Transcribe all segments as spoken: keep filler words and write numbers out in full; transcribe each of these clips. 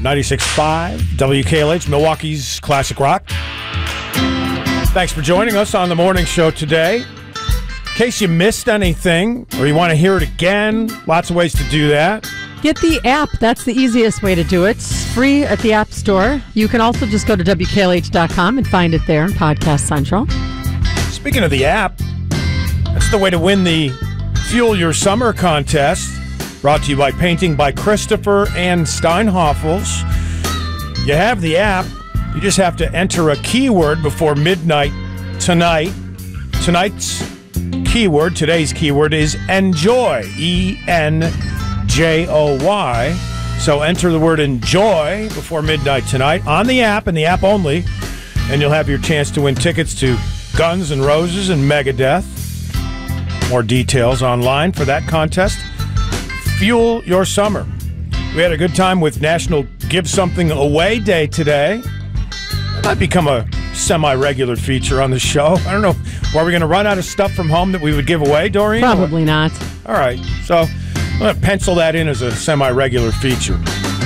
ninety-six point five W K L H, Milwaukee's Classic Rock. Thanks for joining us on the morning show today. In case you missed anything or you want to hear it again, lots of ways to do that. Get the app. That's the easiest way to do it. It's free at the App Store. You can also just go to W K L H dot com and find it there in Podcast Central. Speaking of the app, that's the way to win the Fuel Your Summer contest, brought to you by Painting by Christopher and Steinhoffels. You have the app. You just have to enter a keyword before midnight tonight. Tonight's keyword, today's keyword is enjoy, E N J O Y. So enter the word enjoy before midnight tonight on the app and the app only, and you'll have your chance to win tickets to Guns N' Roses and Megadeth. More details online for that contest. Fuel Your Summer. We had a good time with National Give Something Away Day today. That might become a semi-regular feature on the show. I don't know. Are we going to run out of stuff from home that we would give away, Doreen? Probably or? not. All right. So I'm going to pencil that in as a semi-regular feature.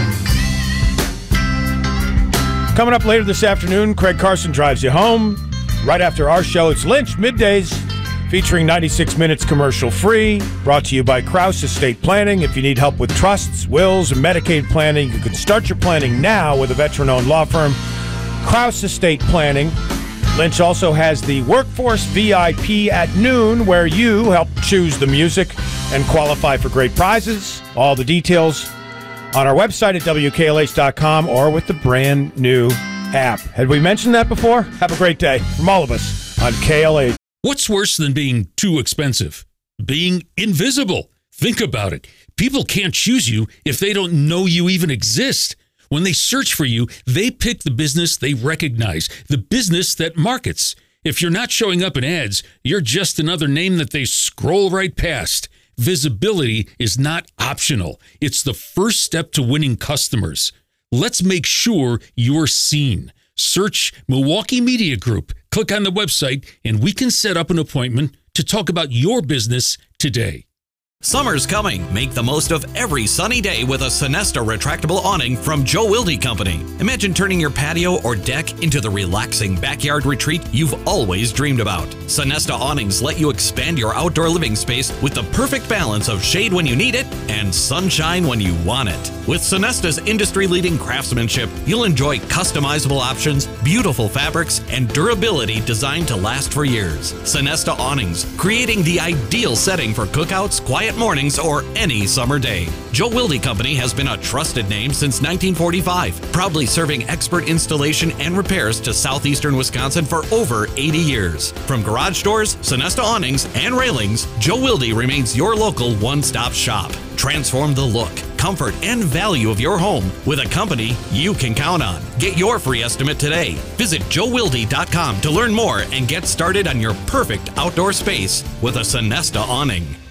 Coming up later this afternoon, Craig Carson drives you home. Right after our show, it's Lynch Middays, featuring ninety-six minutes commercial-free, brought to you by Krause Estate Planning. If you need help with trusts, wills, and Medicaid planning, you can start your planning now with a veteran-owned law firm, Krause Estate Planning. Lynch also has the Workforce V I P at noon, where you help choose the music and qualify for great prizes. All the details on our website at W K L H dot com or with the brand new app. Had we mentioned that before? Have a great day from all of us on K L H. What's worse than being too expensive? Being invisible. Think about it. People can't choose you if they don't know you even exist. When they search for you, they pick the business they recognize, the business that markets. If you're not showing up in ads, you're just another name that they scroll right past. Visibility is not optional. It's the first step to winning customers. Let's make sure you're seen. Search Milwaukee Media Group. Click on the website, and we can set up an appointment to talk about your business today. Summer's coming. Make the most of every sunny day with a Sonesta retractable awning from Joe Wilde Company. Imagine turning your patio or deck into the relaxing backyard retreat you've always dreamed about. Sonesta awnings let you expand your outdoor living space with the perfect balance of shade when you need it and sunshine when you want it. With Sonesta's industry-leading craftsmanship, you'll enjoy customizable options, beautiful fabrics, and durability designed to last for years. Sonesta awnings, creating the ideal setting for cookouts, quiet mornings, or any summer day. Joe Wilde Company has been a trusted name since nineteen forty-five, proudly serving expert installation and repairs to southeastern Wisconsin for over eighty years. From garage doors, Sonesta awnings, and railings, Joe Wilde remains your local one-stop shop. Transform the look, comfort, and value of your home with a company you can count on. Get your free estimate today. Visit Joe Wilde dot com to learn more and get started on your perfect outdoor space with a Sonesta awning.